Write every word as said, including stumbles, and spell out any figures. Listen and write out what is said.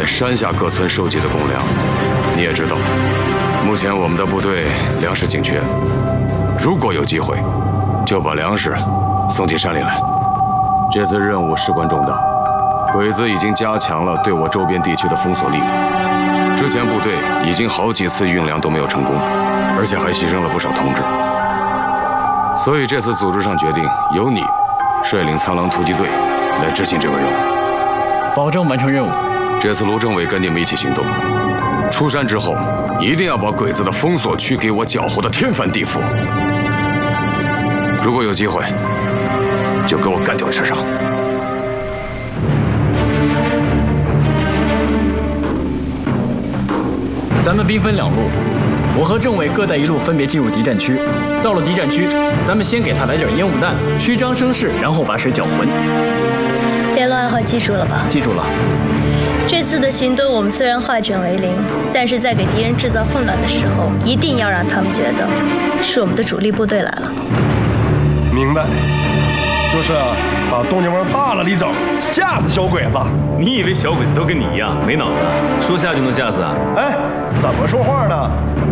山下各村收集的公粮。你也知道，目前我们的部队粮食紧缺，如果有机会，就把粮食送进山里来。这次任务事关重大，鬼子已经加强了对我周边地区的封锁力度。之前部队已经好几次运粮都没有成功，而且还牺牲了不少同志。所以这次组织上决定由你率领苍狼突击队来执行这个任务， 保证完成任务。 这次卢政委跟你们一起行动，出山之后一定要把鬼子的封锁区给我搅和的天翻地覆。如果有机会，就给我干掉赤上。 咱们兵分两路，我和政委各带一路，分别进入敌占区。到了敌占区，咱们先给他来点烟雾弹，虚张声势，然后把水搅浑。 联络暗号记住了吧？ 记住了。 这次的行动，我们虽然化整为零，但是在给敌人制造混乱的时候，一定要让他们觉得是我们的主力部队来了。 明白。就是把动静往大了里整，吓死小鬼子。 你以为小鬼子都跟你一样没脑子，说吓就能吓死啊？ 哎，怎么说话呢？